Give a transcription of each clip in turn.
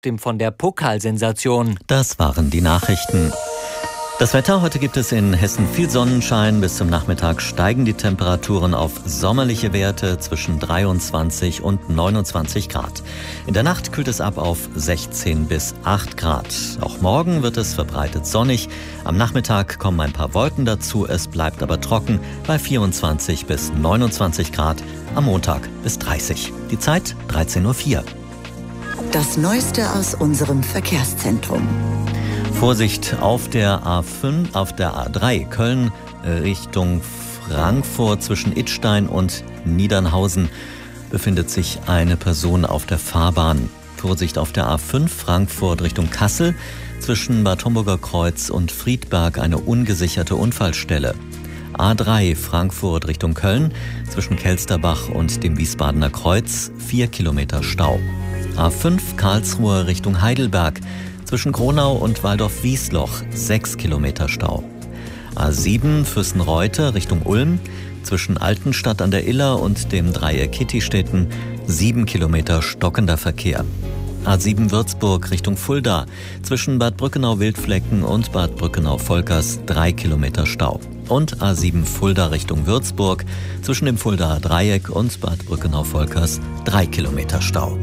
dem von der Pokalsensation. Das waren die Nachrichten. Das Wetter: Heute gibt es in Hessen viel Sonnenschein. Bis zum Nachmittag steigen die Temperaturen auf sommerliche Werte zwischen 23 und 29 Grad. In der Nacht kühlt es ab auf 16 bis 8 Grad. Auch morgen wird es verbreitet sonnig. Am Nachmittag kommen ein paar Wolken dazu. Es bleibt aber trocken bei 24 bis 29 Grad. Am Montag bis 30. Die Zeit 13:04 Uhr. Das Neueste aus unserem Verkehrszentrum. Vorsicht auf der A5, auf der A3 Köln Richtung Frankfurt zwischen Idstein und Niedernhausen befindet sich eine Person auf der Fahrbahn. Vorsicht auf der A5 Frankfurt Richtung Kassel zwischen Bad Homburger Kreuz und Friedberg eine ungesicherte Unfallstelle. A3 Frankfurt Richtung Köln zwischen Kelsterbach und dem Wiesbadener Kreuz 4 Kilometer Stau. A5 Karlsruhe Richtung Heidelberg zwischen Kronau und Waldorf-Wiesloch 6 Kilometer Stau. A7 Füssen-Reutte Richtung Ulm zwischen Altenstadt an der Iller und dem Dreieck Kittistädten 7 Kilometer stockender Verkehr. A7 Würzburg Richtung Fulda zwischen Bad Brückenau-Wildflecken und Bad Brückenau-Volkers 3 Kilometer Stau. Und A7 Fulda Richtung Würzburg zwischen dem Fuldaer Dreieck und Bad Brückenau-Volkers 3 Kilometer Stau.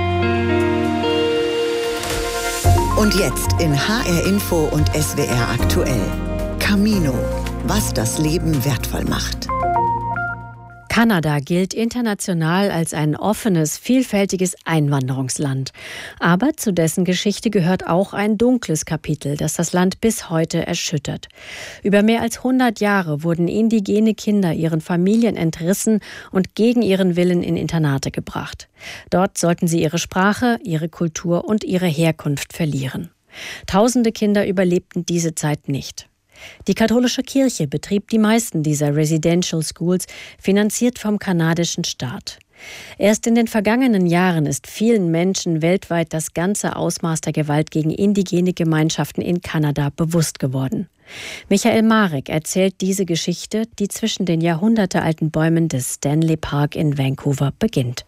Und jetzt in HR Info und SWR aktuell. Camino, was das Leben wertvoll macht. Kanada gilt international als ein offenes, vielfältiges Einwanderungsland. Aber zu dessen Geschichte gehört auch ein dunkles Kapitel, das das Land bis heute erschüttert. Über mehr als 100 Jahre wurden indigene Kinder ihren Familien entrissen und gegen ihren Willen in Internate gebracht. Dort sollten sie ihre Sprache, ihre Kultur und ihre Herkunft verlieren. Tausende Kinder überlebten diese Zeit nicht. Die katholische Kirche betrieb die meisten dieser Residential Schools, finanziert vom kanadischen Staat. Erst in den vergangenen Jahren ist vielen Menschen weltweit das ganze Ausmaß der Gewalt gegen indigene Gemeinschaften in Kanada bewusst geworden. Michael Marek erzählt diese Geschichte, die zwischen den jahrhundertealten Bäumen des Stanley Park in Vancouver beginnt.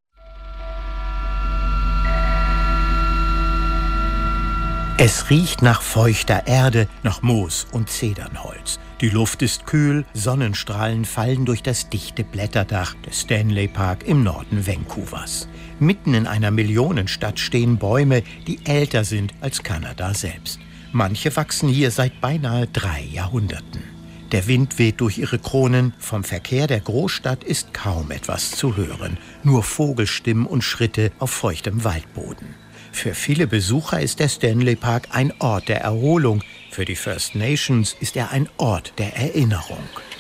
Es riecht nach feuchter Erde, nach Moos und Zedernholz. Die Luft ist kühl, Sonnenstrahlen fallen durch das dichte Blätterdach des Stanley Park im Norden Vancouvers. Mitten in einer Millionenstadt stehen Bäume, die älter sind als Kanada selbst. Manche wachsen hier seit beinahe 3 Jahrhunderten. Der Wind weht durch ihre Kronen, vom Verkehr der Großstadt ist kaum etwas zu hören. Nur Vogelstimmen und Schritte auf feuchtem Waldboden. Für viele Besucher ist der Stanley Park ein Ort der Erholung. Für die First Nations ist er ein Ort der Erinnerung.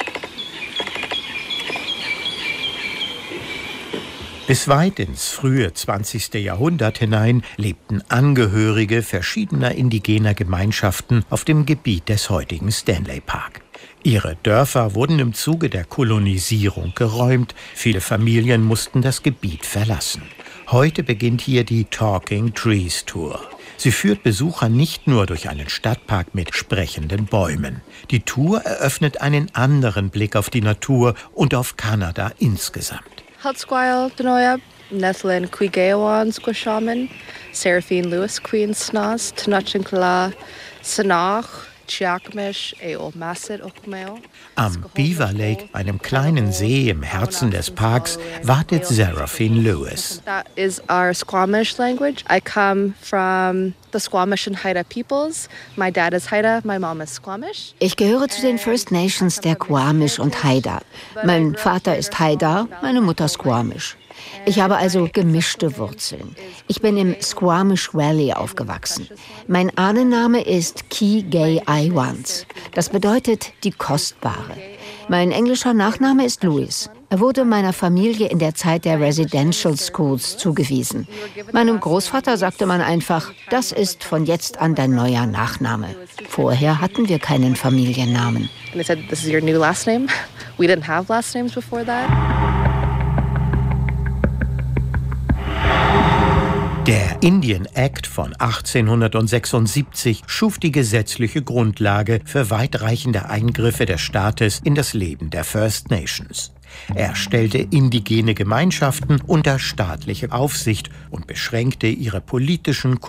Bis weit ins frühe 20. Jahrhundert hinein lebten Angehörige verschiedener indigener Gemeinschaften auf dem Gebiet des heutigen Stanley Park. Ihre Dörfer wurden im Zuge der Kolonisierung geräumt. Viele Familien mussten das Gebiet verlassen. Heute beginnt hier die Talking Trees Tour. Sie führt Besucher nicht nur durch einen Stadtpark mit sprechenden Bäumen. Die Tour eröffnet einen anderen Blick auf die Natur und auf Kanada insgesamt. Hatsquile, Denoya, Nethlin, Quigayawan, Squishaman, Seraphine Lewis, Queen Snas, Tanachinkla, Sanach, Am Beaver Lake, einem kleinen See im Herzen des Parks, wartet Seraphine Lewis. That is our Squamish language. I come from the Squamish and Haida peoples. My dad is Haida, my mom is Squamish. Ich gehöre zu den First Nations der Squamish und Haida. Mein Vater ist Haida, meine Mutter Squamish. Ich habe also gemischte Wurzeln. Ich bin im Squamish Valley aufgewachsen. Mein Ahnenname ist Quigayawan. Das bedeutet die Kostbare. Mein englischer Nachname ist Lewis. Er wurde meiner Familie in der Zeit der Residential Schools zugewiesen. Meinem Großvater sagte man einfach, das ist von jetzt an dein neuer Nachname. Vorher hatten wir keinen Familiennamen. And they said, this is your new last name. We didn't have last names before that. Der Indian Act von 1876 schuf die gesetzliche Grundlage für weitreichende Eingriffe des Staates in das Leben der First Nations. Er stellte indigene Gemeinschaften unter staatliche Aufsicht und beschränkte ihre politischen